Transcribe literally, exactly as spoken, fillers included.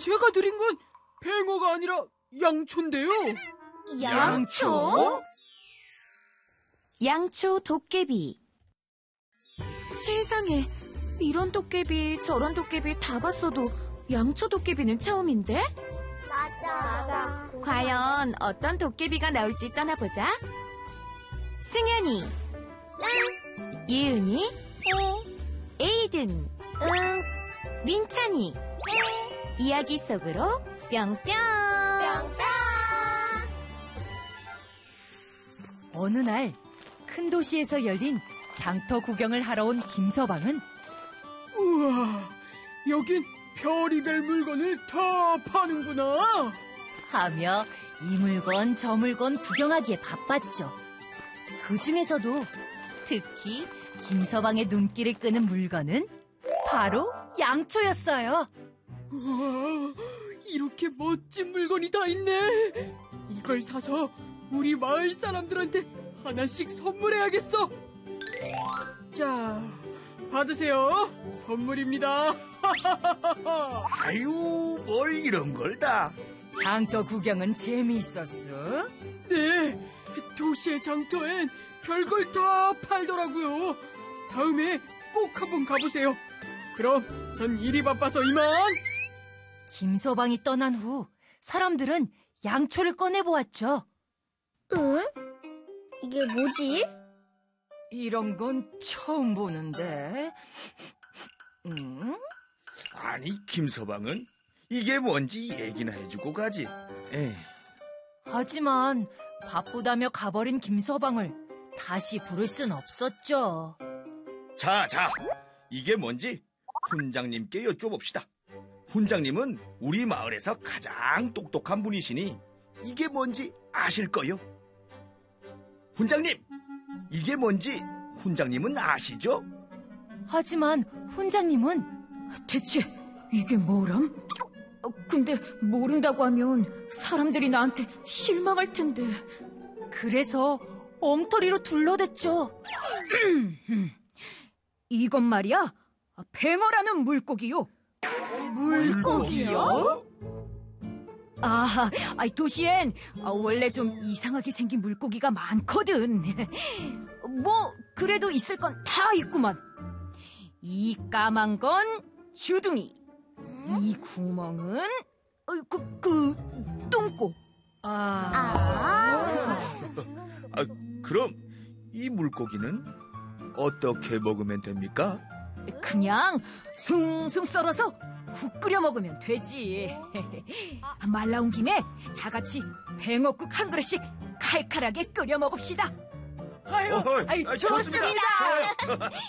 제가 드린 건 뱅어가 아니라 양초인데요. 양초? 양초 도깨비. 세상에, 이런 도깨비 저런 도깨비 다 봤어도 양초 도깨비는 처음인데? 맞아. 맞아. 과연 어떤 도깨비가 나올지 떠나보자. 승현이, 응. 예은이, 응. 에이든, 응. 민찬이. 응. 이야기 속으로 뿅뿅. 뿅뿅. 어느 날 큰 도시에서 열린 장터 구경을 하러 온 김서방은 우와, 여긴 별의별 물건을 다 파는구나. 하며 이 물건 저 물건 구경하기에 바빴죠. 그 중에서도 특히 김서방의 눈길을 끄는 물건은 바로 양초였어요. 우와, 이렇게 멋진 물건이 다 있네. 이걸 사서 우리 마을 사람들한테 하나씩 선물해야겠어. 자, 받으세요. 선물입니다. 아유, 뭘 이런 걸 다. 장터 구경은 재미있었어? 네, 도시의 장터엔 별걸 다 팔더라고요. 다음에 꼭 한번 가보세요. 그럼 전 일이 바빠서 이만. 김서방이 떠난 후 사람들은 양초를 꺼내보았죠. 응? 이게 뭐지? 이런 건 처음 보는데. 음? 아니, 김서방은 이게 뭔지 얘기나 해주고 가지. 에이. 하지만 바쁘다며 가버린 김서방을 다시 부를 순 없었죠. 자, 자, 이게 뭔지 훈장님께 여쭤봅시다. 훈장님은 우리 마을에서 가장 똑똑한 분이시니 이게 뭔지 아실 거요. 훈장님, 이게 뭔지 훈장님은 아시죠? 하지만 훈장님은 대체 이게 뭐람? 어, 근데 모른다고 하면 사람들이 나한테 실망할 텐데. 그래서 엉터리로 둘러댔죠. 이건 말이야, 뱅어라는 물고기요. 물고기요? 아, 아이, 도시엔 원래 좀 이상하게 생긴 물고기가 많거든. 뭐 그래도 있을 건 다 있구만. 이 까만 건 주둥이, 이 구멍은 어, 그, 그 똥꼬. 아, 아. 아, 그럼 이 물고기는 어떻게 먹으면 됩니까? 그냥 숭숭 썰어서 국 끓여 먹으면 되지. 말 나온 김에 다 같이 뱅어국 한 그릇씩 칼칼하게 끓여 먹읍시다. 아유, 어허, 아유, 아, 좋습니다. 좋습니다. 좋아요.